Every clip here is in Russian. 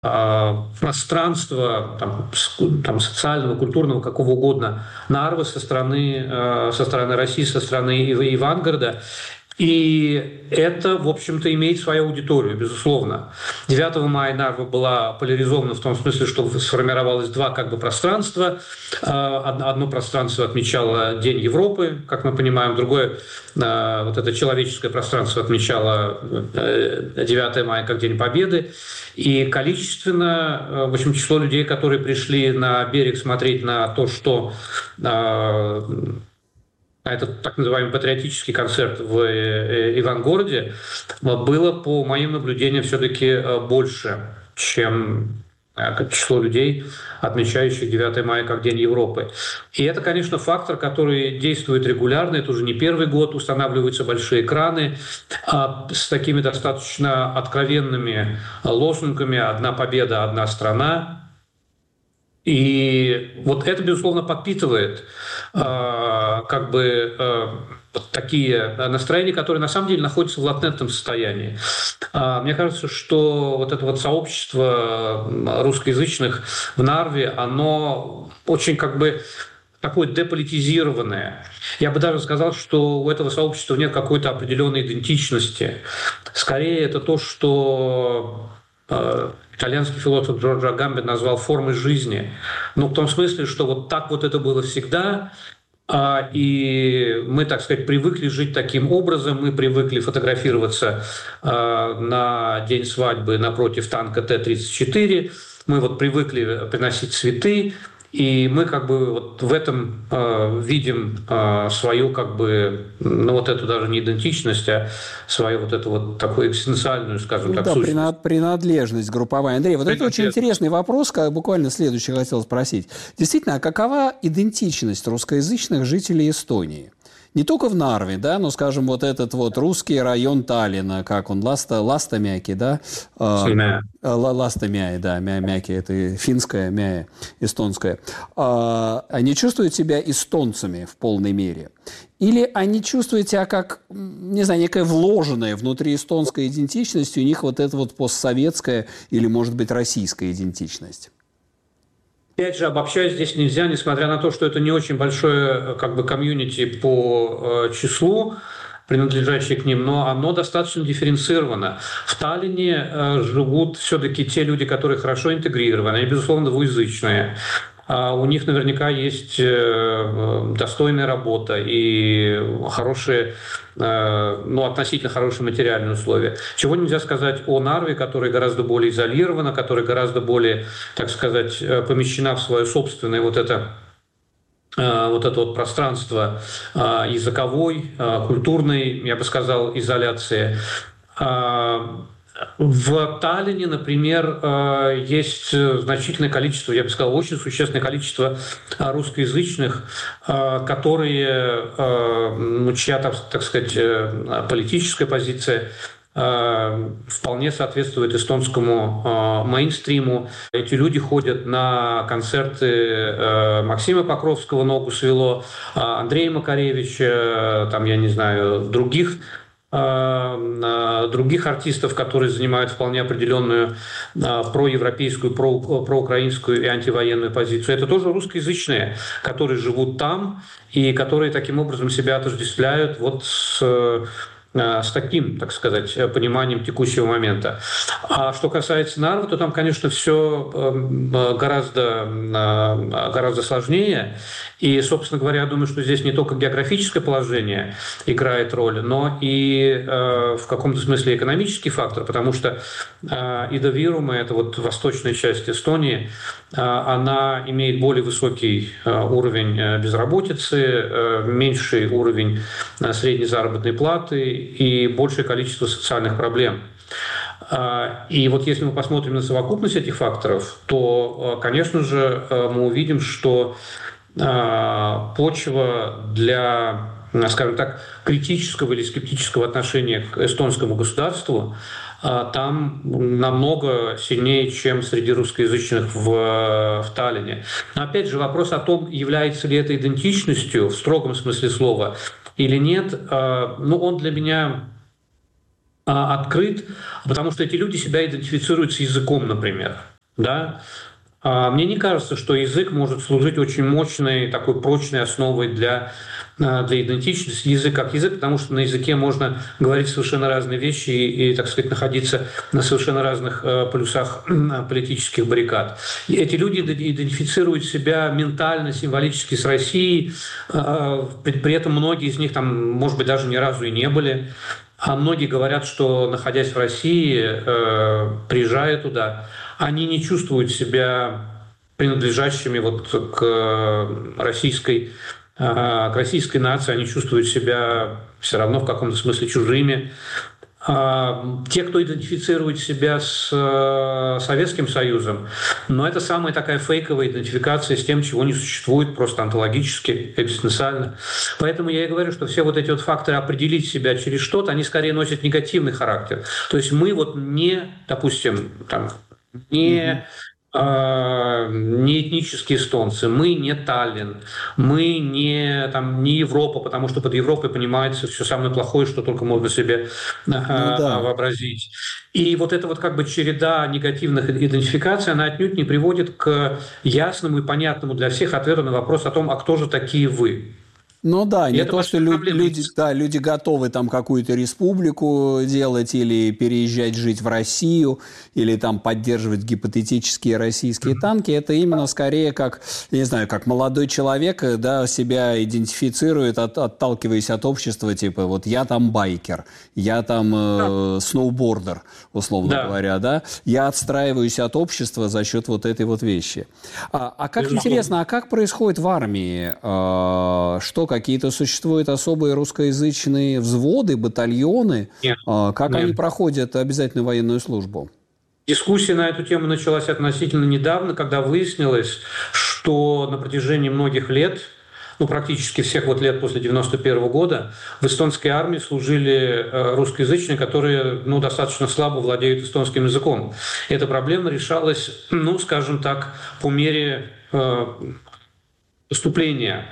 пространства там социального, культурного, какого угодно, Нарвы со стороны России, со стороны Ивангорода. И это, в общем-то, имеет свою аудиторию, безусловно. 9 мая Нарва была поляризована в том смысле, что сформировалось два пространства. Одно пространство отмечало День Европы, как мы понимаем, другое, вот это человеческое пространство, отмечало 9 мая как День Победы. И количественно, в общем, число людей, которые пришли на берег смотреть на то, что этот так называемый патриотический концерт в Ивангороде, было, по моим наблюдениям, все-таки больше, чем число людей, отмечающих 9 мая как День Европы. И это, конечно, фактор, который действует регулярно. Это уже не первый год. Устанавливаются большие экраны с такими достаточно откровенными лозунгами «Одна победа, одна страна». И вот это, безусловно, подпитывает такие настроения, которые на самом деле находятся в латентном состоянии. Мне кажется, что вот это вот сообщество русскоязычных в Нарве, оно очень такое деполитизированное. Я бы даже сказал, что у этого сообщества нет какой-то определенной идентичности. Скорее, это то, что итальянский философ Джорджо Агамбе назвал формой жизни. Ну, в том смысле, что вот так вот это было всегда, и мы, так сказать, привыкли жить таким образом, мы привыкли фотографироваться на день свадьбы напротив танка Т-34, мы вот привыкли приносить цветы, и мы вот в этом видим свою вот эту даже не идентичность, а свою вот эту вот такую экзистенциальную, скажем так, сущность. Принадлежность групповая. Андрей, вот это очень интересный вопрос, буквально следующий хотел спросить. Действительно, а какова идентичность русскоязычных жителей Эстонии? Не только в Нарве, да, но, скажем, вот этот вот русский район Таллина, как он, Ластамяки, да? Ластамяи, да, Мяки, это финская, Мяя, эстонская. Они чувствуют себя эстонцами в полной мере? Или они чувствуют себя как, не знаю, некая вложенная внутри эстонской идентичность, у них вот эта вот постсоветская или, может быть, российская идентичность? Опять же, обобщать здесь нельзя, несмотря на то, что это не очень большое комьюнити по числу, принадлежащее к ним, но оно достаточно дифференцировано. В Таллине живут все-таки те люди, которые хорошо интегрированы, они, безусловно, двуязычные. У них наверняка есть достойная работа и хорошие, относительно хорошие материальные условия. Чего нельзя сказать о Нарве, которая гораздо более изолирована, которая гораздо более, так сказать, помещена в свое собственное вот это пространство языковой, культурной, я бы сказал, изоляции. В Таллине, например, есть значительное количество, я бы сказал, очень существенное количество русскоязычных, которые, чья, так сказать, политическая позиция вполне соответствует эстонскому мейнстриму. Эти люди ходят на концерты Максима Покровского «Ногу свело», Андрея Макаревича, других артистов, которые занимают вполне определенную проевропейскую, проукраинскую и антивоенную позицию. Это тоже русскоязычные, которые живут там и которые таким образом себя отождествляют с таким, так сказать, пониманием текущего момента. А что касается Нарвы, то там, конечно, все гораздо сложнее. И, собственно говоря, я думаю, что здесь не только географическое положение играет роль, но и в каком-то смысле экономический фактор, потому что Ида Вирума, это вот восточная часть Эстонии, она имеет более высокий уровень безработицы, меньший уровень средней заработной платы и большее количество социальных проблем. И вот если мы посмотрим на совокупность этих факторов, то, конечно же, мы увидим, что почва для, скажем так, критического или скептического отношения к эстонскому государству там намного сильнее, чем среди русскоязычных в Таллине. Но опять же, вопрос о том, является ли это идентичностью в строгом смысле слова или нет, он для меня открыт, потому что эти люди себя идентифицируют с языком, например. да, мне не кажется, что язык может служить очень мощной, такой прочной основой для идентичности. Язык как язык, потому что на языке можно говорить совершенно разные вещи и так сказать, находиться на совершенно разных полюсах политических баррикад. И эти люди идентифицируют себя ментально, символически с Россией, при этом многие из них там, может быть, даже ни разу и не были. А многие говорят, что, находясь в России, приезжая туда, они не чувствуют себя принадлежащими вот к российской нации, они чувствуют себя все равно в каком-то смысле чужими. Те, кто идентифицирует себя с Советским Союзом, но это самая такая фейковая идентификация с тем, чего не существует, просто онтологически, экзистенциально. Поэтому я и говорю, что все вот эти вот факторы определить себя через что-то, они скорее носят негативный характер. То есть мы вот не, допустим, там, не этнические эстонцы, мы не Таллин, мы не Европа, потому что под Европой понимается все самое плохое, что только можно себе вообразить. И вот эта вот как бы череда негативных идентификаций, она отнюдь не приводит к ясному и понятному для всех ответу на вопрос о том, а кто же такие вы. Ну да, не то, что люди готовы там какую-то республику делать или переезжать жить в Россию, или там поддерживать гипотетические российские танки. Это именно скорее как, я не знаю, как молодой человек, да, себя идентифицирует, отталкиваясь от общества, типа вот я там байкер, я там сноубордер, условно говоря, да. Я отстраиваюсь от общества за счет вот этой вот вещи. А как интересно, а как происходит в армии? Что какие-то существуют особые русскоязычные взводы, батальоны? Нет. Как они проходят обязательную военную службу? Дискуссия на эту тему началась относительно недавно, когда выяснилось, что на протяжении многих лет, практически всех вот лет после 1991 года, в эстонской армии служили русскоязычные, которые достаточно слабо владеют эстонским языком. Эта проблема решалась, скажем так, по мере поступления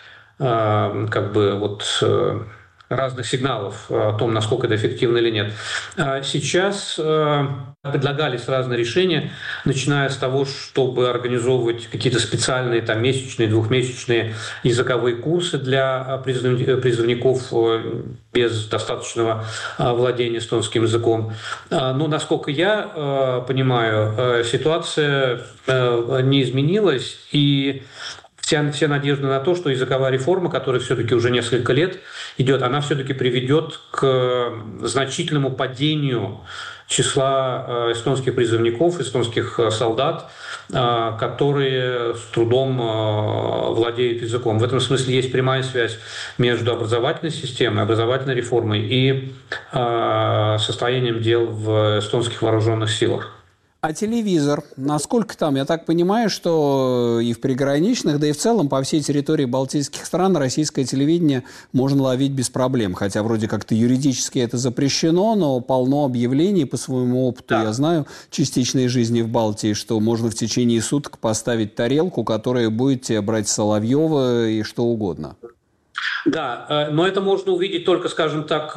разных сигналов о том, насколько это эффективно или нет. Сейчас предлагались разные решения, начиная с того, чтобы организовывать какие-то специальные месячные, двухмесячные языковые курсы для призывников без достаточного владения эстонским языком. Но, насколько я понимаю, ситуация не изменилась, и все надежды на то, что языковая реформа, которая все-таки уже несколько лет идет, она все-таки приведет к значительному падению числа эстонских призывников, эстонских солдат, которые с трудом владеют языком. В этом смысле есть прямая связь между образовательной системой, образовательной реформой и состоянием дел в эстонских вооруженных силах. А телевизор? Насколько там? Я так понимаю, что и в приграничных, да и в целом по всей территории балтийских стран российское телевидение можно ловить без проблем. Хотя вроде как-то юридически это запрещено, но полно объявлений по своему опыту. Да. Я знаю частичной жизни в Балтии, что можно в течение суток поставить тарелку, которая будет тебе брать Соловьева и что угодно. Да, но это можно увидеть только, скажем так,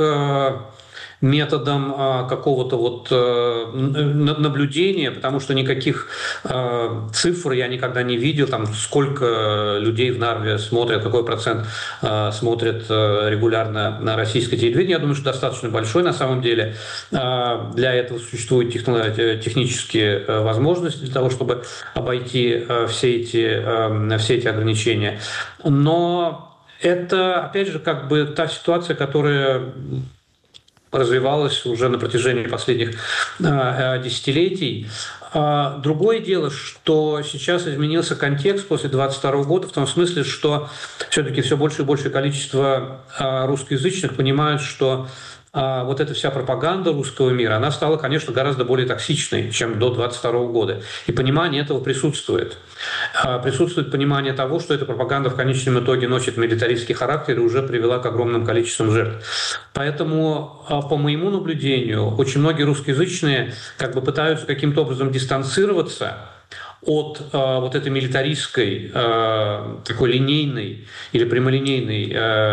методом какого-то наблюдения, потому что никаких цифр я никогда не видел, сколько людей в Нарве смотрят, какой процент смотрят регулярно на российское телевидение. Я думаю, что достаточно большой на самом деле. Для этого существуют технические возможности для того, чтобы обойти все эти ограничения. Но это, опять же, та ситуация, которая развивалась уже на протяжении последних десятилетий. Другое дело, что сейчас изменился контекст после 1922 года в том смысле, что все-таки все больше и большее количество русскоязычных понимают, что вот эта вся пропаганда русского мира, она стала, конечно, гораздо более токсичной, чем до 1922 года. И понимание этого присутствует. Присутствует понимание того, что эта пропаганда в конечном итоге носит милитаристский характер и уже привела к огромным количествам жертв. Поэтому, по моему наблюдению, очень многие русскоязычные пытаются каким-то образом дистанцироваться от вот этой милитаристской, такой линейной или прямолинейной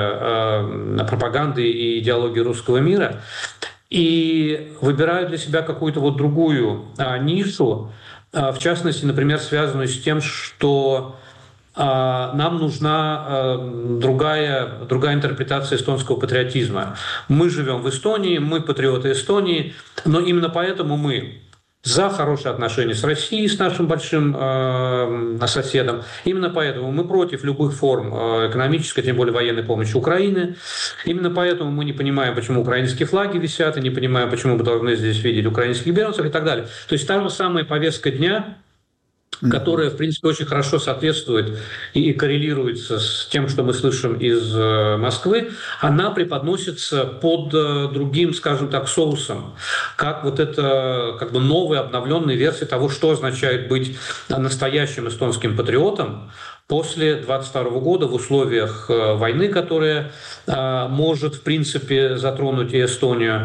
пропаганды и идеологии русского мира и выбирают для себя какую-то другую нишу, в частности, например, связанную с тем, что нам нужна другая интерпретация эстонского патриотизма. Мы живем в Эстонии, мы патриоты Эстонии, но именно поэтому мы за хорошие отношения с Россией, с нашим большим соседом. Именно поэтому мы против любых форм экономической, тем более военной помощи Украины. Именно поэтому мы не понимаем, почему украинские флаги висят, и не понимаем, почему мы должны здесь видеть украинских беженцев и так далее. То есть та же самая повестка дня, которая, в принципе, очень хорошо соответствует и коррелируется с тем, что мы слышим из Москвы, она преподносится под другим, скажем так, соусом, как вот это как бы новая, обновленная версия того, что означает быть настоящим эстонским патриотом после 22 года в условиях войны, которая может, в принципе, затронуть и Эстонию.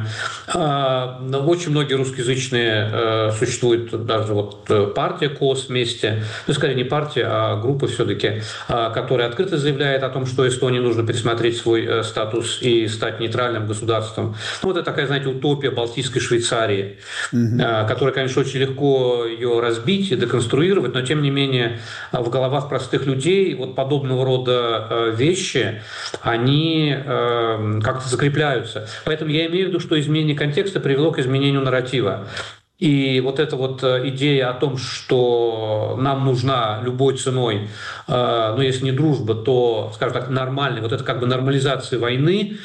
Очень многие русскоязычные существует даже вот партия КОС вместе, ну, скорее не партия, а группа все-таки, которая открыто заявляет о том, что Эстонии нужно пересмотреть свой статус и стать нейтральным государством. Ну, это такая, знаете, утопия Балтийской Швейцарии, которая, конечно, очень легко ее разбить и деконструировать, но, тем не менее, в головах простых людей вот подобного рода вещи, они как-то закрепляются. Поэтому я имею в виду, что изменение контекста привело к изменению нарратива. И вот эта вот идея о том, что нам нужна любой ценой, ну, если не дружба, то, скажем так, нормальная, вот это как бы нормализация войны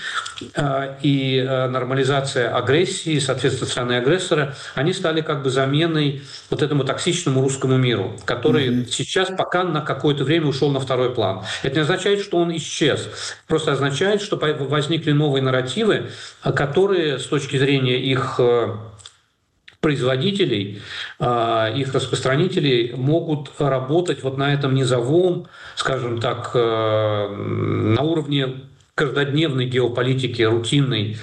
и нормализация агрессии, соответственно, страны агрессора, они стали как бы заменой вот этому токсичному русскому миру, который сейчас пока на какое-то время ушел на второй план. Это не означает, что он исчез, просто означает, что возникли новые нарративы, которые с точки зрения их производителей, их распространителей могут работать вот на этом низовом, скажем так, на уровне каждодневной геополитики, рутинной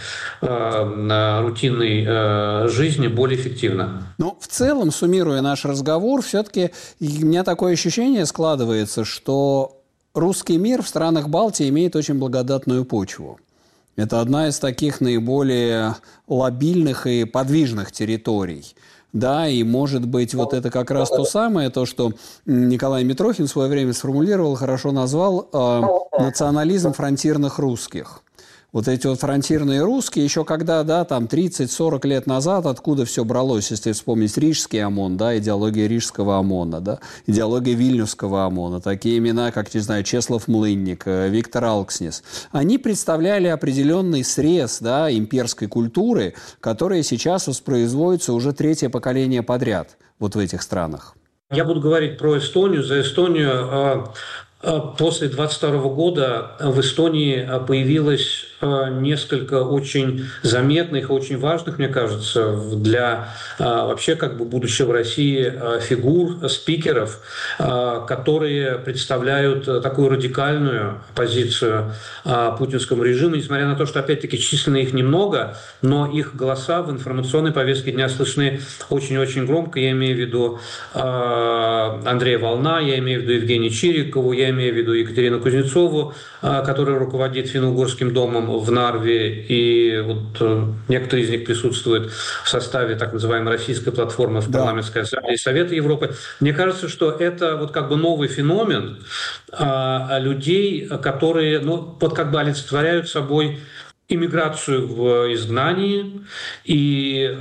жизни более эффективно. Ну, в целом, суммируя наш разговор, все-таки у меня такое ощущение складывается, что русский мир в странах Балтии имеет очень благодатную почву. Это одна из таких наиболее лобильных и подвижных территорий. Да, и, может быть, вот это как раз то самое, то, что Николай Митрохин в свое время сформулировал, хорошо назвал национализм фронтирных русских. Вот эти вот фронтирные русские, еще когда, да, там 30-40 лет назад, откуда все бралось, если вспомнить Рижский ОМОН, да, идеология Рижского ОМОНа, да, идеология Вильнюсского ОМОНа, такие имена, как, не знаю, Чеслав Млынник, Виктор Алкснис, они представляли определенный срез, да, имперской культуры, которая сейчас воспроизводится уже третье поколение подряд вот в этих странах. Я буду говорить про Эстонию. За Эстонию после 22 года в Эстонии появилось несколько очень заметных, очень важных, мне кажется, для вообще как бы будущего России фигур, спикеров, которые представляют такую радикальную позицию путинскому режиму, несмотря на то, что, опять-таки, численно их немного, но их голоса в информационной повестке дня слышны очень-очень громко. Я имею в виду Андрея Волна, я имею в виду Евгению Чирикову, я имею в виду Екатерину Кузнецову, которая руководит Финно-Угорским домом в Нарве, и вот некоторые из них присутствуют в составе так называемой российской платформы в парламентской ассамблее Совета Европы. Мне кажется, что это вот как бы новый феномен людей, которые, ну, вот как бы олицетворяют собой иммиграцию в изгнании и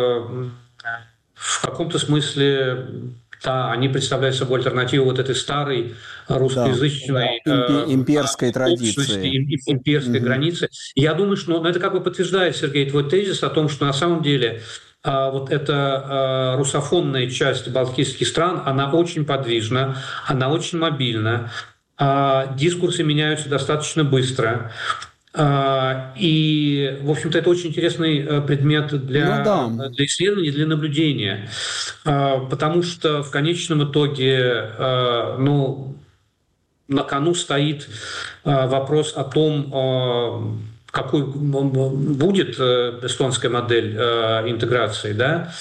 в каком-то смысле они представляют собой альтернативу вот этой старой русскоязычной имперской традиции, имперской границы. Я думаю, что это как бы подтверждает, Сергей, твой тезис о том, что на самом деле вот эта русофонная часть балтийских стран, она очень подвижна, она очень мобильна, дискурсы меняются достаточно быстро. И, в общем-то, это очень интересный предмет для исследования, для наблюдения, потому что в конечном итоге, на кону стоит вопрос о том, какой будет эстонская модель интеграции, да?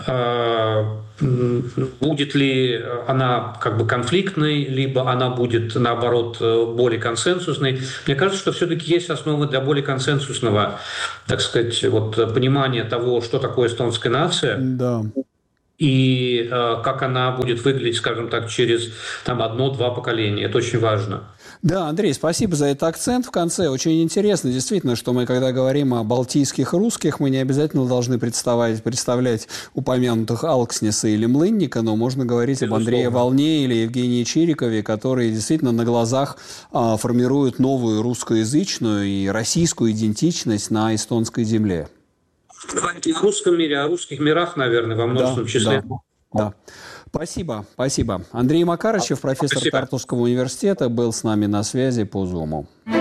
Будет ли она как бы конфликтной, либо она будет, наоборот, более консенсусной. Мне кажется, что все-таки есть основы для более консенсусного, так сказать, вот, понимания того, что такое эстонская нация. Да. и как она будет выглядеть, скажем так, через одно-два поколения. Это очень важно. Да, Андрей, спасибо за этот акцент в конце. Очень интересно, действительно, что мы, когда говорим о балтийских русских, мы не обязательно должны представлять упомянутых Алкснеса или Млынника, но можно говорить об Андрее Волне или Евгении Чирикове, которые действительно на глазах формируют новую русскоязычную и российскую идентичность на эстонской земле. О русском мире, о русских мирах, наверное, во множественном числе. Да. Спасибо. Андрей Макарычев, профессор Тартусского университета, был с нами на связи по Зуму.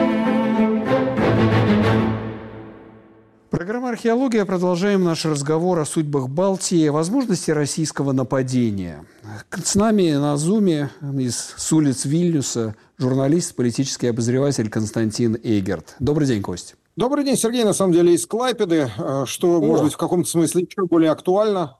Программа «Археология». Продолжаем наш разговор о судьбах Балтии, о возможности российского нападения. С нами на Зуме с улиц Вильнюса журналист, политический обозреватель Константин Эгерт. Добрый день, Кость. Добрый день, Сергей. На самом деле из Клайпеды, что, может быть, в каком-то смысле еще более актуально.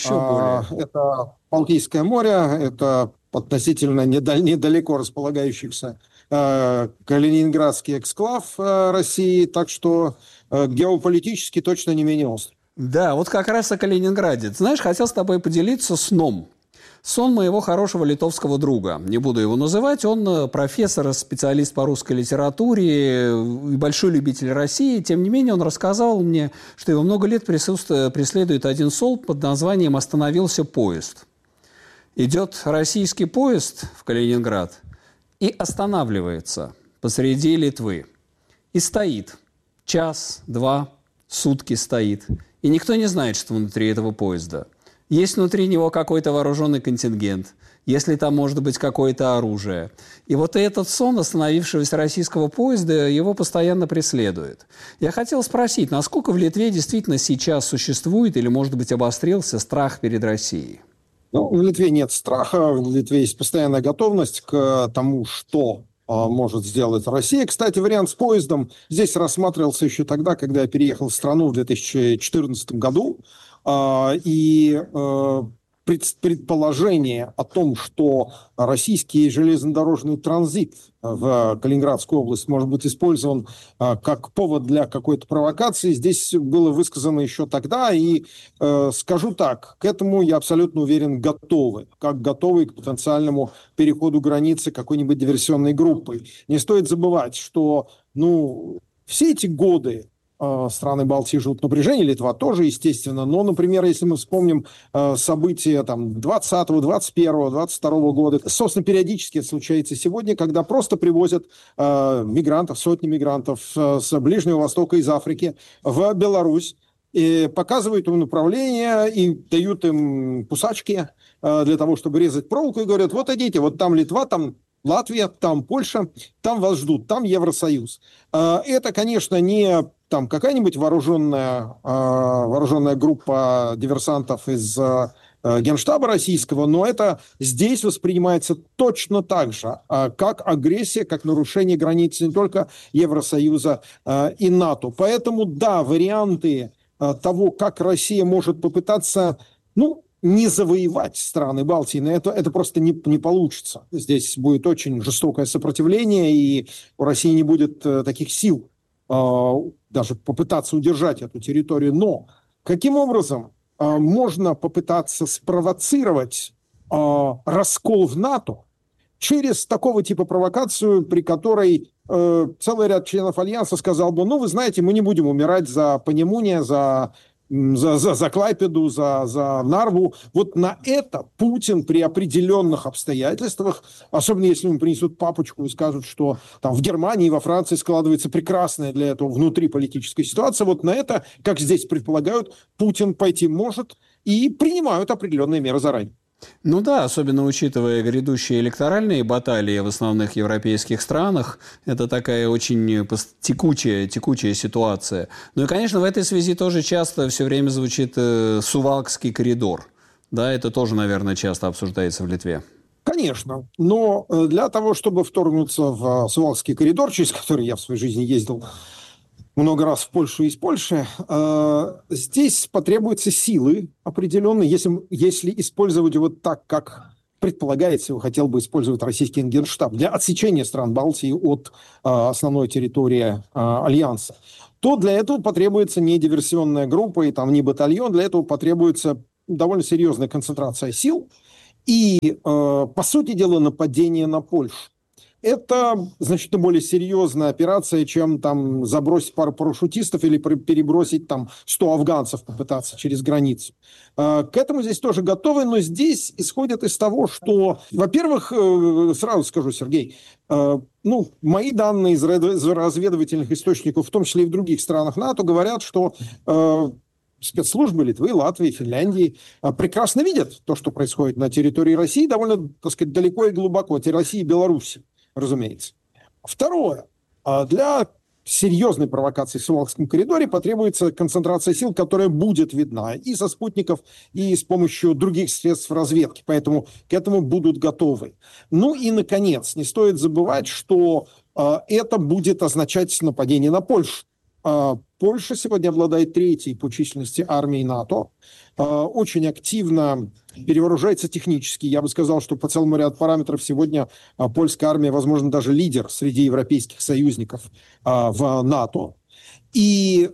Это Балтийское море, это относительно недалеко располагающийся Калининградский эксклав России, так что геополитически точно не менее острый. Да, вот как раз о Калининграде. Знаешь, хотел с тобой поделиться сном. Сон моего хорошего литовского друга. Не буду его называть. Он профессор, специалист по русской литературе и большой любитель России. Тем не менее, он рассказал мне, что его много лет преследует один сон под названием «Остановился поезд». Идет российский поезд в Калининград и останавливается посреди Литвы. И стоит. Час, два, сутки стоит. И никто не знает, что внутри этого поезда. Есть внутри него какой-то вооруженный контингент, если там может быть какое-то оружие. И вот этот сон остановившегося российского поезда его постоянно преследует. Я хотел спросить, насколько в Литве действительно сейчас существует или, может быть, обострился страх перед Россией? В Литве нет страха, в Литве есть постоянная готовность к тому, что может сделать Россия. Кстати, вариант с поездом здесь рассматривался еще тогда, когда я переехал в страну в 2014 году. И предположение о том, что российский железнодорожный транзит в Калининградскую область может быть использован как повод для какой-то провокации, здесь было высказано еще тогда. И скажу так, к этому, я абсолютно уверен, готовы. Как готовы к потенциальному переходу границы какой-нибудь диверсионной группой. Не стоит забывать, что все эти годы страны Балтии живут в напряжении, Литва тоже, естественно. Но, например, если мы вспомним события 20, 21, 22 года, собственно, периодически это случается сегодня, когда просто привозят мигрантов, сотни мигрантов с Ближнего Востока, из Африки в Беларусь, и показывают им направление, и дают им кусачки для того, чтобы резать проволоку, и говорят, вот идите, вот там Литва, там Латвия, там Польша, там вас ждут, там Евросоюз. Это, конечно, не какая-нибудь вооруженная группа диверсантов из Генштаба российского, но это здесь воспринимается точно так же, как агрессия, как нарушение границ не только Евросоюза и НАТО. Поэтому, да, варианты того, как Россия может попытаться, не завоевать страны Балтии, но это просто не получится. Здесь будет очень жестокое сопротивление, и у России не будет таких сил даже попытаться удержать эту территорию. Но каким образом можно попытаться спровоцировать раскол в НАТО через такого типа провокацию, при которой целый ряд членов Альянса сказал бы, вы знаете, мы не будем умирать за Панемуния, за Клайпеду, за Нарву. Вот на это Путин при определенных обстоятельствах, особенно если ему принесут папочку и скажут, что там в Германии и во Франции складывается прекрасная для этого внутриполитическая ситуация, вот на это, как здесь предполагают, Путин пойти может и принимают определенные меры заранее. Да, особенно учитывая грядущие электоральные баталии в основных европейских странах, это такая очень текучая ситуация. И, конечно, в этой связи тоже часто все время звучит Сувалкский коридор. Да, это тоже, наверное, часто обсуждается в Литве. Конечно, но для того, чтобы вторгнуться в Сувалкский коридор, через который я в своей жизни ездил много раз в Польшу и из Польши, здесь потребуются силы определенные, если использовать вот так, как предполагается, хотел бы использовать российский Генштаб для отсечения стран Балтии от основной территории Альянса, то для этого потребуется не диверсионная группа и не батальон, для этого потребуется довольно серьезная концентрация сил и, по сути дела, нападение на Польшу. Это значительно более серьезная операция, чем там забросить пару парашютистов или перебросить там 100 афганцев, попытаться через границу. К этому здесь тоже готовы, но здесь исходят из того, что, во-первых, сразу скажу, Сергей, мои данные из разведывательных источников, в том числе и в других странах НАТО, говорят, что спецслужбы Литвы, Латвии, Финляндии прекрасно видят то, что происходит на территории России, довольно, так сказать, далеко и глубоко, территории России и Беларуси, разумеется. Второе. Для серьезной провокации в Сувалкском коридоре потребуется концентрация сил, которая будет видна и со спутников, и с помощью других средств разведки. Поэтому к этому будут готовы. Ну и, наконец, не стоит забывать, что это будет означать нападение на Польшу. Польша сегодня обладает третьей по численности армией НАТО, очень активно перевооружается технически. Я бы сказал, что по целому ряду параметров сегодня польская армия, возможно, даже лидер среди европейских союзников в НАТО. И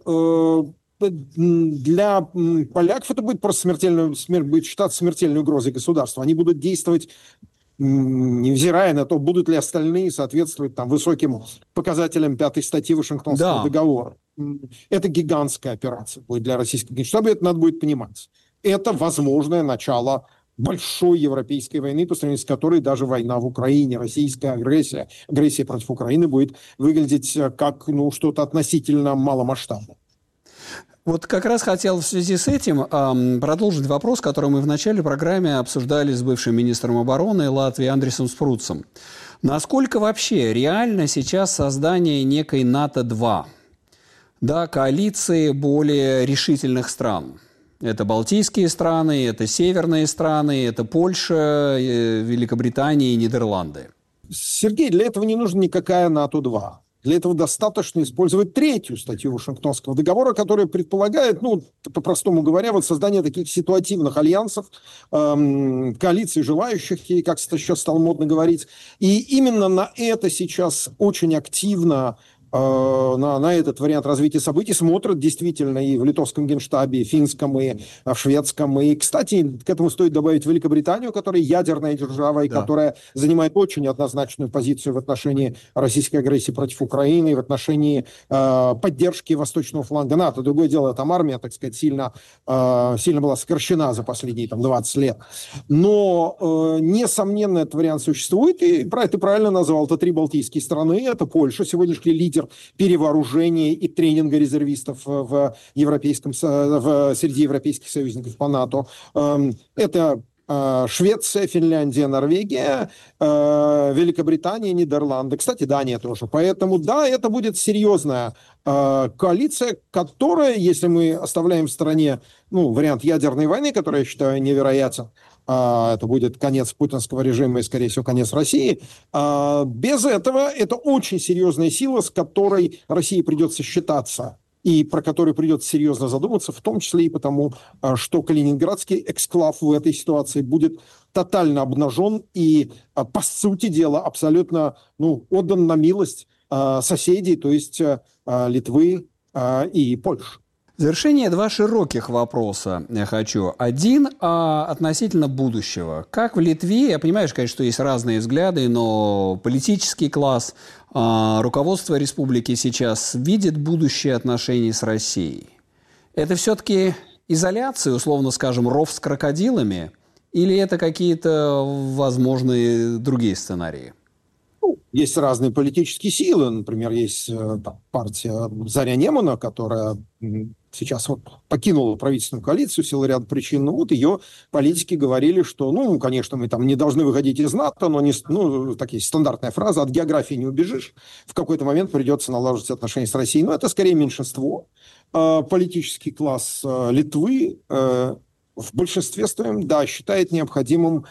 для поляков это будет просто будет считаться смертельной угрозой государства. Они будут действовать, невзирая на то, будут ли остальные соответствовать там высоким показателям 5 статьи Вашингтонского договора. Это гигантская операция будет для российского генштаба, это надо будет понимать. Это возможное начало большой европейской войны, по сравнению с которой даже война в Украине, российская агрессия против Украины будет выглядеть как что-то относительно маломасштабное. Вот как раз хотел в связи с этим продолжить вопрос, который мы в начале программы обсуждали с бывшим министром обороны Латвии Андрисом Спруцем. Насколько вообще реально сейчас создание некой НАТО-2, коалиции более решительных стран? Это балтийские страны, это северные страны, это Польша, Великобритания и Нидерланды. Сергей, для этого не нужна никакая НАТО-2. Для этого достаточно использовать 3-ю статью Вашингтонского договора, которая предполагает, по-простому говоря, создание таких ситуативных альянсов, коалиций желающих, и как сейчас стало модно говорить. И именно на это сейчас очень активно, на этот вариант развития событий смотрят действительно и в литовском генштабе, и в финском, и в шведском. И, кстати, к этому стоит добавить Великобританию, которая ядерная держава, и которая занимает очень однозначную позицию в отношении российской агрессии против Украины, и в отношении поддержки восточного фланга НАТО. Другое дело, там армия, так сказать, сильно была сокращена за последние 20 лет. Но, несомненно, этот вариант существует, и ты правильно назвал, это 3 балтийские страны, это Польша, сегодняшний лидер перевооружения и тренинга резервистов среди европейских союзников по НАТО. Это Швеция, Финляндия, Норвегия, Великобритания, Нидерланды. Кстати, Дания тоже. Поэтому, это будет серьезная коалиция, которая, если мы оставляем в стороне вариант ядерной войны, который я считаю невероятен, это будет конец путинского режима и, скорее всего, конец России. Без этого это очень серьезная сила, с которой России придется считаться и про которую придется серьезно задуматься, в том числе и потому, что калининградский эксклав в этой ситуации будет тотально обнажен и, по сути дела, абсолютно отдан на милость соседей, то есть Литвы и Польши. В завершение 2 широких вопроса я хочу. Один относительно будущего. Как в Литве, я понимаю, конечно, что есть разные взгляды, но политический класс, руководство республики сейчас видит будущее отношений с Россией. Это все-таки изоляция, условно скажем, ров с крокодилами, или это какие-то возможные другие сценарии? Есть разные политические силы. Например, есть партия Заря Немана, которая сейчас покинула правительственную коалицию в силу ряда причин. Ее политики говорили, что, конечно, мы там не должны выходить из НАТО, но такая стандартная фраза, от географии не убежишь. В какой-то момент придется налаживать отношения с Россией. Но это скорее меньшинство. Политический класс Литвы в большинстве своем, считает необходимым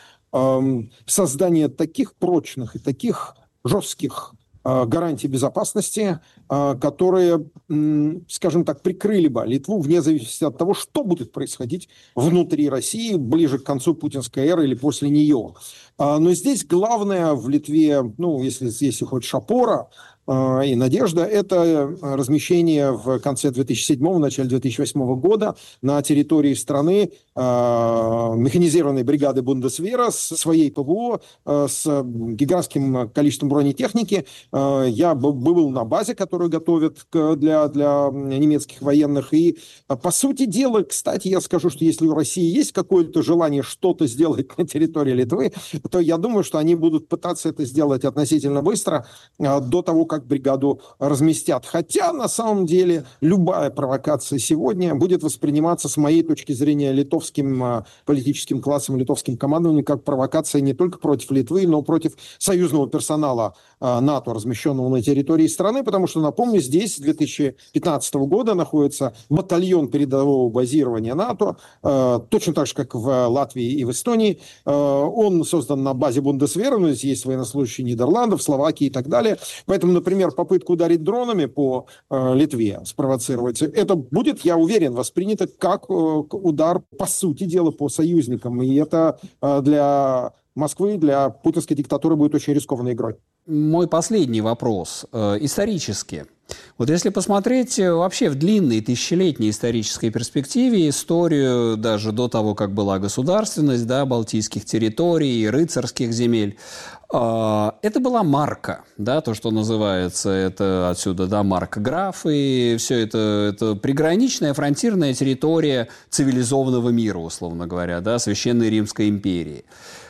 создание таких прочных и таких жестких гарантий безопасности, которые, скажем так, прикрыли бы Литву вне зависимости от того, что будет происходить внутри России ближе к концу путинской эры или после нее. Но здесь главное в Литве, если хочешь, опора и надежда, это размещение в конце 2007-го, начале 2008 года на территории страны механизированной бригады Бундесвера, с своей ПВО, с гигантским количеством бронетехники. Я был на базе, которую готовят для немецких военных. И, по сути дела, кстати, я скажу, что если у России есть какое-то желание что-то сделать на территории Литвы, то я думаю, что они будут пытаться это сделать относительно быстро, до того, как бригаду разместят. Хотя, на самом деле, любая провокация сегодня будет восприниматься, с моей точки зрения, литовским политическим классом, литовским командованием, как провокация не только против Литвы, но и против союзного персонала НАТО, размещенного на территории страны, потому что, напомню, здесь с 2015 года находится батальон передового базирования НАТО, точно так же, как в Латвии и в Эстонии. Он создан на базе Бундесвера, но здесь есть военнослужащие Нидерландов, Словакии и так далее. Поэтому, например, попытка ударить дронами по Литве, спровоцировать, это будет, я уверен, воспринято как удар, по сути дела, по союзникам. И это для Москвы, для путинской диктатуры будет очень рискованной игрой. Мой последний вопрос. Исторически. Вот если посмотреть вообще в длинной тысячелетней исторической перспективе историю даже до того, как была государственность, да, балтийских территорий, рыцарских земель, это была марка, да, то, что называется, это отсюда, да, маркграф, и все это приграничная фронтирная территория цивилизованного мира, условно говоря, да, Священной Римской империи.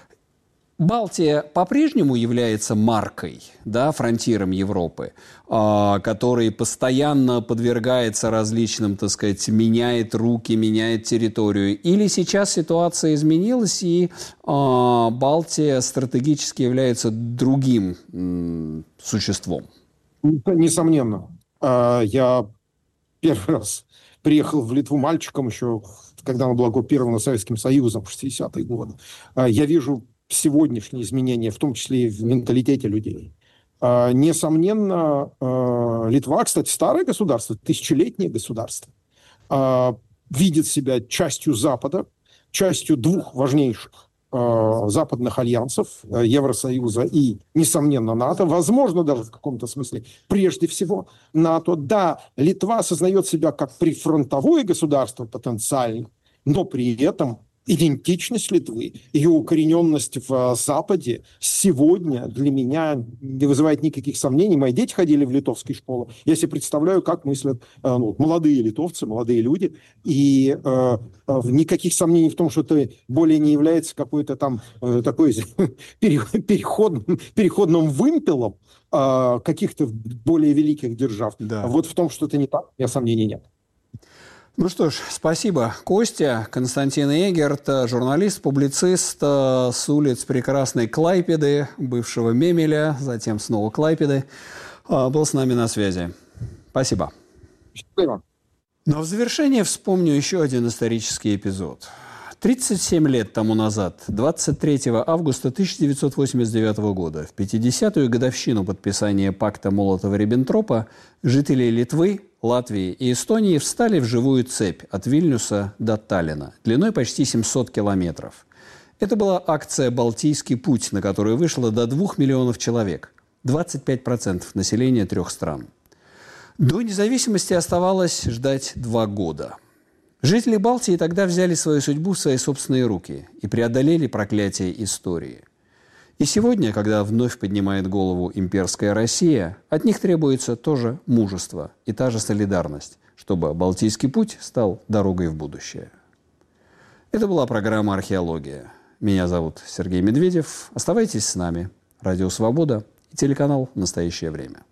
Балтия по-прежнему является маркой, да, фронтиром Европы, который постоянно подвергается различным, так сказать, меняет руки, меняет территорию. Или сейчас ситуация изменилась, и Балтия стратегически является другим существом? Несомненно. Я первый раз приехал в Литву мальчиком еще, когда она была оккупирована Советским Союзом в 60-е годы. Я вижу сегодняшние изменения, в том числе и в менталитете людей. Несомненно, Литва, кстати, старое государство, тысячелетнее государство, видит себя частью Запада, частью двух важнейших западных альянсов, Евросоюза и, несомненно, НАТО, возможно, даже в каком-то смысле, прежде всего, НАТО. Да, Литва осознает себя как прифронтовое государство потенциально, но при этом идентичность Литвы, ее укорененность в Западе сегодня для меня не вызывает никаких сомнений. Мои дети ходили в литовские школы. Я себе представляю, как мыслят молодые литовцы, молодые люди. И никаких сомнений в том, что это более не является какой-то там такой переходным вымпелом каких-то более великих держав. Да. Вот в том, что это не так, у меня сомнений нет. Ну что ж, спасибо. Костя, Константин Эгерт, журналист, публицист с улиц прекрасной Клайпеды, бывшего Мемеля, затем снова Клайпеды, был с нами на связи. Спасибо. Счастливо. Но в завершение вспомню еще один исторический эпизод. 37 лет тому назад, 23 августа 1989 года, в 50-ю годовщину подписания пакта Молотова-Риббентропа, жители Литвы, Латвии и Эстонии встали в живую цепь от Вильнюса до Таллина, длиной почти 700 километров. Это была акция «Балтийский путь», на которую вышло до 2 миллионов человек, 25% населения 3 стран. До независимости оставалось ждать 2 года. Жители Балтии тогда взяли свою судьбу в свои собственные руки и преодолели проклятие истории. И сегодня, когда вновь поднимает голову имперская Россия, от них требуется тоже мужество и та же солидарность, чтобы Балтийский путь стал дорогой в будущее. Это была программа «Археология». Меня зовут Сергей Медведев. Оставайтесь с нами. Радио «Свобода» и телеканал «Настоящее время».